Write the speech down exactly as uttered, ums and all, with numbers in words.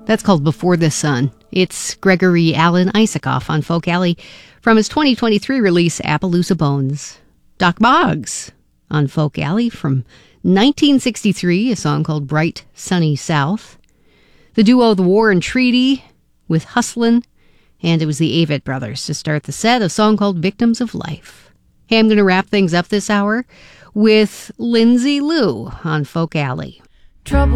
That's called Before the Sun. It's Gregory Alan Isakov on Folk Alley from his twenty twenty-three release, Appaloosa Bones. Doc Boggs on Folk Alley from nineteen sixty-three, a song called Bright Sunny South. The duo The War and Treaty with Hustlin', and it was the Avett Brothers to start the set, a song called Victims of Life. Hey, I'm going to wrap things up this hour with Lindsay Lou on Folk Alley. Trouble